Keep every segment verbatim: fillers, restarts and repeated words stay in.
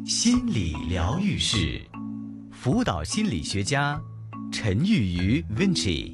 心理疗愈室，辅导心理学家陈玉瑜 Vinci。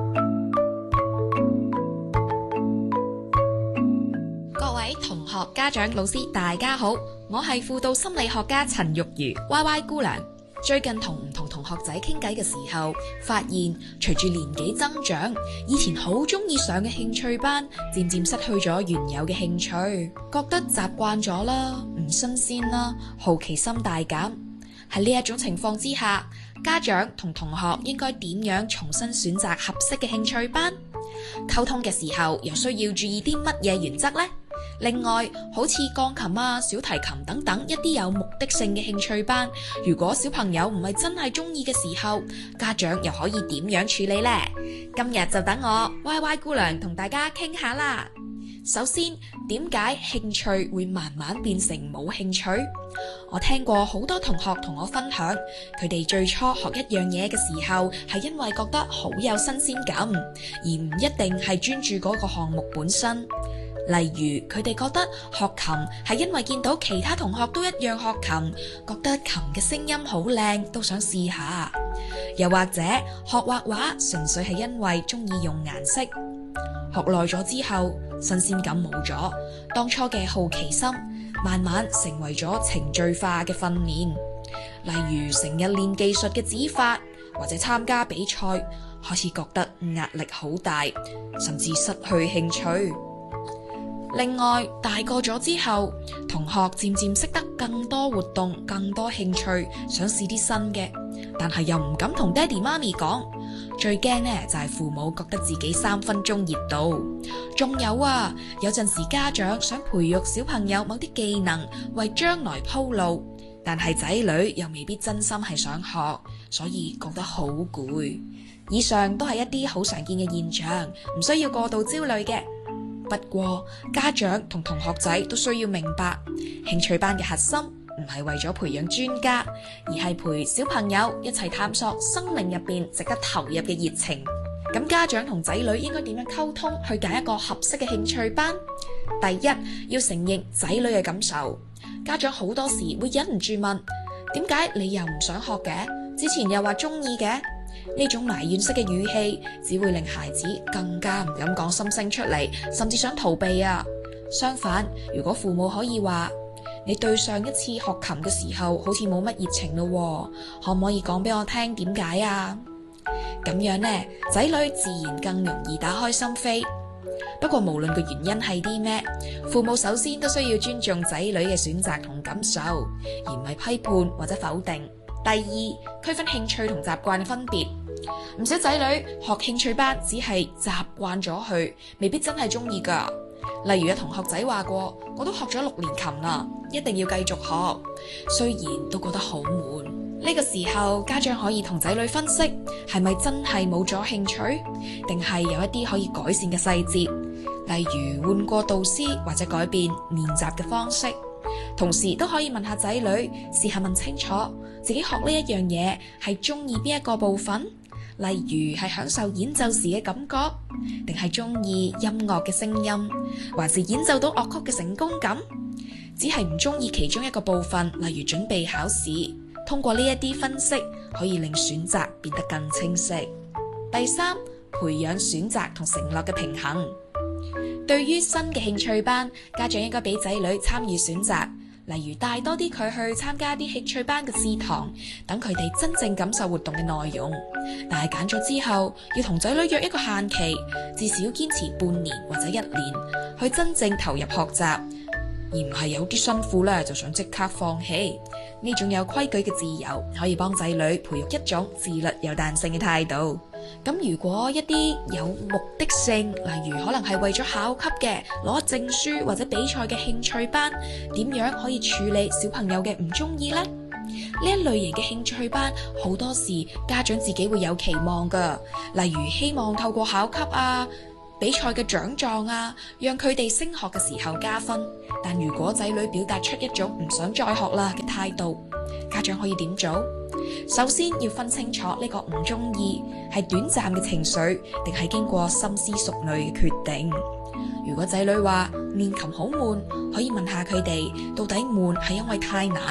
各位同學、家長、老師，大家好，我係輔導心理學家陳玉瑜 Y Y 姑娘。最近同唔同同學仔傾偈嘅時候，發現隨住年紀增長，以前好中意上嘅興趣班，漸漸失去咗原有嘅興趣，覺得習慣咗啦，唔新鮮啦，好奇心大減。喺呢一種情況之下，家長同同學應該點樣重新選擇合適嘅興趣班？溝通嘅時候又需要注意啲乜嘢原則呢？另外，好似鋼琴啊、小提琴等等一啲有目的性嘅興趣班，如果小朋友唔係真係中意嘅時候，家長又可以點樣處理呢？今日就等我 Y Y 姑娘同大家傾下啦。首先，點解興趣會慢慢變成冇興趣？我聽過好多同學同我分享，佢哋最初學一樣嘢嘅時候，係因為覺得好有新鮮感，而唔一定係專注嗰個項目本身。例如，佢哋覺得學琴係因為見到其他同學都一樣學琴，覺得琴嘅聲音好靚，都想試下。又或者學畫畫純粹係因為中意用顏色，學耐咗之後新鮮感冇咗，當初嘅好奇心慢慢成為咗程序化嘅訓練。例如成日練技術嘅指法，或者參加比賽，開始覺得壓力好大，甚至失去興趣。另外，大個咗之後，同學漸漸識得更多活動、更多興趣，想試啲新嘅，但係又唔敢同爹哋媽咪講。最驚呢就係父母覺得自己三分鐘熱度。仲有啊，有陣時家長想培育小朋友某啲技能，為將來鋪路，但係仔女又未必真心係想學，所以覺得好攰。以上都係一啲好常見嘅現象，唔需要過度焦慮嘅。不過，家長同同學仔都需要明白，興趣班嘅核心唔係為咗培養專家，而係陪小朋友一齊探索生命入邊值得投入嘅熱情。咁家長同仔女應該點樣溝通去揀一個合適嘅興趣班？第一，要承認仔女嘅感受。家長好多時會忍唔住問：點解你又唔想學嘅？之前又話中意嘅？呢種埋怨式嘅語氣，只會令孩子更加唔敢講心聲出嚟，甚至想逃避啊。相反，如果父母可以話：你對上一次學琴嘅時候好似冇乜熱情咯，可唔可以講俾我聽點解啊？咁樣呢，仔女自然更容易打開心扉。不過無論個原因係啲咩，父母首先都需要尊重仔女嘅選擇同感受，而唔係批判或者否定。第二，區分興趣同習慣嘅分別。唔少仔女學興趣班只係習慣咗去，未必真係中意㗎。例如有同學仔話過：我都學咗六年琴啦，一定要繼續學。雖然都覺得好悶。呢個時候，家長可以同仔女分析，係咪真係冇咗興趣，定係有一啲可以改善嘅細節，例如換過導師或者改變練習嘅方式。同時都可以問下仔女，試下問清楚自己學呢一樣嘢係中意邊一個部分，例如係享受演奏時嘅感覺，定係中意音樂嘅聲音，還是演奏到樂曲嘅成功感。只係唔中意其中一個部分，例如準備考試。通過呢一啲分析，可以令選擇變得更清晰。第三，培養選擇同承諾嘅平衡。對於新嘅興趣班，家長應該俾仔女參與選擇，例如帶多啲佢去參加啲興趣班嘅試堂，等佢哋真正感受活動嘅內容。但係揀咗之後，要同仔女約一個限期，至少堅持半年或者一年，去真正投入學習，而唔係有啲辛苦咧就想即刻放棄。呢種有規矩嘅自由，可以幫仔女培育一種自律有彈性嘅態度。咁如果一啲有目的性，例如可能係為咗考級嘅、攞證書或者比賽嘅興趣班，點樣可以處理小朋友嘅唔中意呢？呢一類型嘅興趣班，好多時家長自己會有期望㗎，例如希望透過考級啊、比賽嘅獎狀啊，讓佢哋升學嘅時候加分。但如果仔女表達出一種唔想再學啦嘅態度，家長可以點做？首先要分清楚呢個唔中意係短暫嘅情緒，定係經過深思熟慮嘅決定。如果仔女話練琴好悶，可以問下佢哋到底悶係因為太難，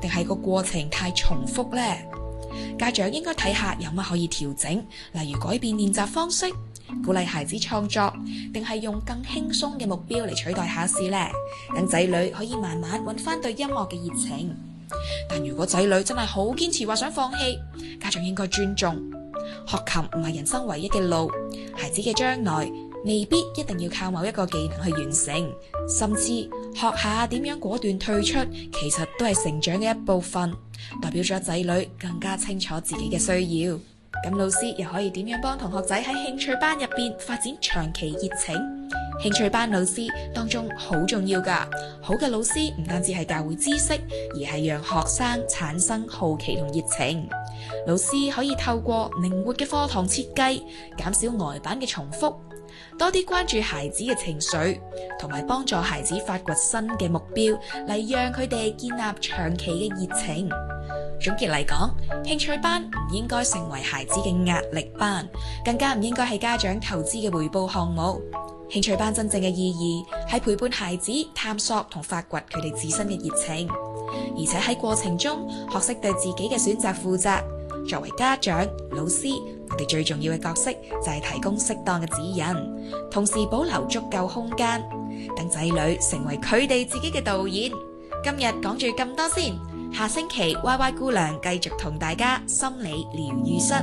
定係個過程太重複呢？家長應該睇下有乜可以調整，例如改變練習方式，鼓勵孩子創作，定係用更輕鬆嘅目標嚟取代考試呢？等仔女可以慢慢揾翻對音樂嘅熱情。但如果仔女真係好堅持話想放棄，家長應該尊重。學琴唔係人生唯一嘅路，孩子嘅將來未必一定要靠某一個技能去完成，甚至學下點樣果斷退出，其實都係成長嘅一部分，代表咗仔女更加清楚自己嘅需要。咁老師又可以點樣幫同學仔喺興趣班入邊發展長期熱情？興趣班老師當中好重要㗎，好嘅老師唔單止係教會知識，而係讓學生產生好奇同熱情。老師可以透過靈活嘅課堂設計，減少呆板嘅重複，多啲關注孩子嘅情緒，同埋幫助孩子發掘新嘅目標，嚟讓佢哋建立長期嘅熱情。總結嚟講，興趣班唔應該成為孩子嘅壓力班，更加唔應該係家長投資嘅回報項目。興趣班真正嘅意義係陪伴孩子探索同發掘佢哋自身嘅熱情，而且喺過程中學識對自己嘅選擇負責。作為家長、老師，我哋最重要嘅角色就係提供適當嘅指引，同時保留足夠空間，等仔女成為佢哋自己嘅導演。今日講住咁多先，下星期 Y Y 姑娘繼續同大家心理療癒室。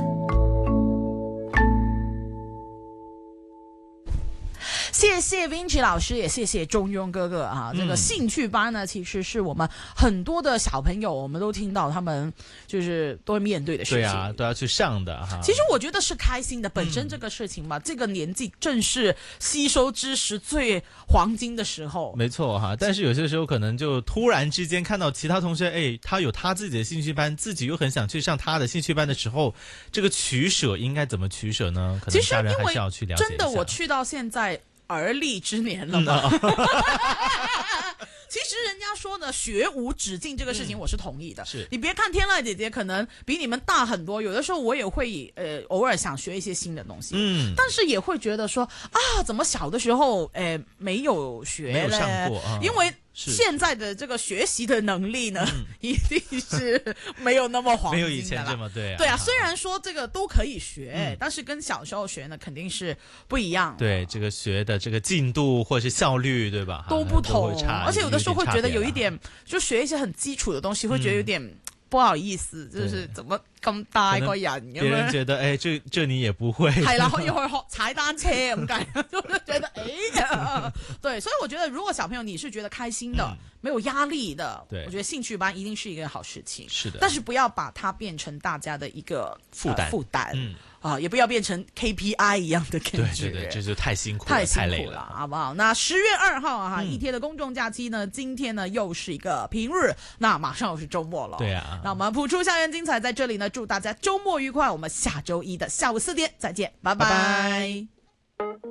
謝謝 Vinci 老師，也謝謝中庸哥哥啊！這個興趣班呢，其實是我們很多的小朋友，我們都聽到他們就是都會面對的事情。 對啊，都要去上的哈。 其實我覺得是開心的，本身這個事情嘛，嗯、這個年紀正是吸收知識最黃金的時候。 沒錯哈，但是有些時候可能就突然之間看到其他同學，哎，他有他自己的興趣班，自己又很想去上他的興趣班的時候，這個取捨應該怎麼取捨呢？可能家人還是要去了解一下。 真的，我去到現在而立之年了嘛。 嗯其實人家說呢，學無止境這個事情我是同意的。 嗯、是你別看天籟姐姐可能比你們大很多，有的時候我也會呃偶爾想學一些新的東西，嗯，但是也會覺得說啊，怎麼小的時候呃沒有學， 沒有上過，啊、 因為現在的這個學習的能力呢，一定是沒有那麼黃金的了，沒有以前這麼對啊。對啊，雖然說這個都可以學，嗯、但是跟小時候學呢肯定是不一樣。對， 這個學的這個進度或者是效率，對吧？ 都不同，而且有的時候會覺得有一點，就學一些很基礎的東西，會覺得有點不好意思，嗯、就是怎麼咁大個人咁樣。別人覺得，哎，這這你也不會。 係啦，可以去學踩單車咁解，就覺得哎呀，對，所以我覺得如果小朋友你是覺得開心的，嗯、沒有壓力的，對，我覺得興趣班一定是一個好事情。是的，但是不要把它變成大家的一個負擔，負擔，嗯。啊，也不要變成 K P I 一樣的感覺， 對對對，這就太辛苦了， 太辛苦了， 太累了， 好不好？那十月二號啊，嗯、一天的公眾假期呢，今天呢又是一個平日，那馬上又是周末了。對啊，那我們譜出校園精彩在這裡呢，祝大家周末愉快，我們下周一的下午四點再見，拜拜。拜拜。